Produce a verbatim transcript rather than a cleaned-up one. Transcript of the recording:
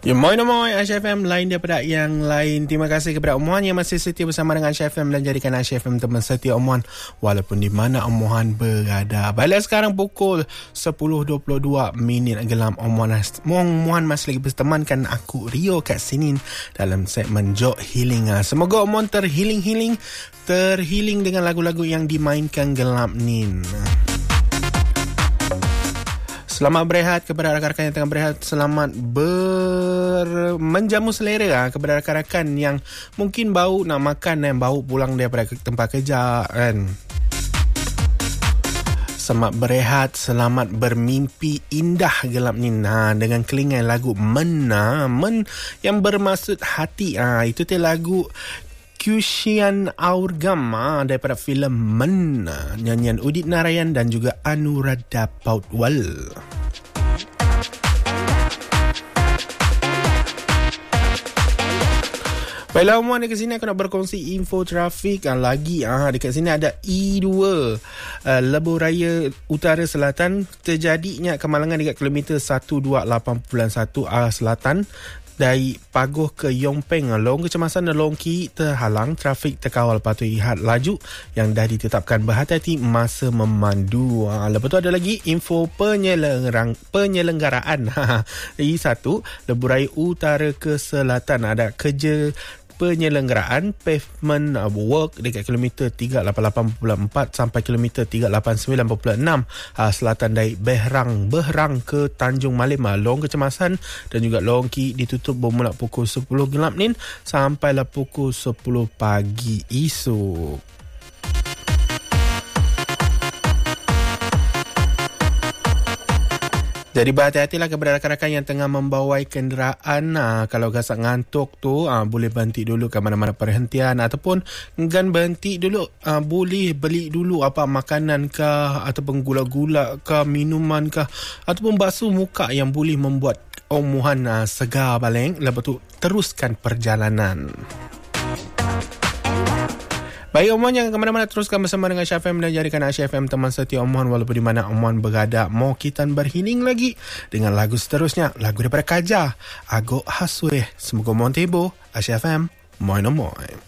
Ya, moi moi Aisyah F M lain daripada yang lain. Terima kasih kepada Omohan yang masih setia bersama dengan Aisyah F M dan jadikan Aisyah F M teman setia Omohan walaupun di mana Omohan berada. Baiklah, sekarang pukul sepuluh dua puluh dua minit gelam Omohan. Omohan masih lagi bertemankan aku Rio kat sini dalam segmen Jok Healing. Semoga Omohan terhealing-healing, terhealing dengan lagu-lagu yang dimainkan gelam ni. Selamat berehat kepada rakan-rakan yang tengah berehat. Selamat ber... menjamu selera kepada rakan-rakan yang mungkin bau nak makan dan bau pulang daripada tempat kerja kan. Selamat berehat, selamat bermimpi indah gelap ni. Ha, dengan kelingan lagu Men, ha, Men yang bermaksud hati. Ha, itu tu lagu Kushian Aurgam ha, daripada filem Men, nyanyian Udit Narayan dan juga Anuradha Pautwal. Baiklah Omohan, dekat sini aku nak berkongsi info trafik ha, lagi. Ha, dekat sini ada E dua uh, Lebuh Raya Utara Selatan, terjadinya kemalangan dekat kilometer seratus dua puluh lapan perpuluhan satu arah selatan dari Pagoh ke Yongpeng. Long kecemasan dan long kiri terhalang, trafik terkawal, patut lihat laju yang dah ditetapkan, berhati-hati masa memandu. Ha, lepas tu ada lagi info penyelenggaraan penyelenggaraan E satu Lebuh Raya Utara ke Selatan, ada kerja penyelenggaraan pavement work dekat kilometer tiga ratus lapan puluh lapan perpuluhan empat sampai kilometer tiga ratus lapan puluh sembilan perpuluhan enam uh, selatan dari Behrang Behrang ke Tanjung Malim. Long kecemasan dan juga long ki ditutup bermula pukul sepuluh gelap ni sampailah pukul sepuluh pagi esok. Jadi berhati-hatilah kepada rakan-rakan yang tengah membawai kenderaan. Ha, kalau gasak ngantuk tu, ha, boleh berhenti dulu ke mana-mana perhentian ataupun kan berhenti dulu, ha, boleh beli dulu apa makanan kah ataupun gula-gula kah, minuman kah ataupun basuh muka yang boleh membuat Omohan ha, segar balik. Lepas tu teruskan perjalanan. Baik Omohan, jangan ke mana-mana, teruskan bersama dengan Aisyah F M dan jadikan Aisyah F M teman setia Omohan walaupun di mana Omohan berada. Mau kita berhealing lagi dengan lagu seterusnya, lagu daripada Kaja, Agok Haswe. Semoga Omohan tiba. Aisyah F M, moi no moi.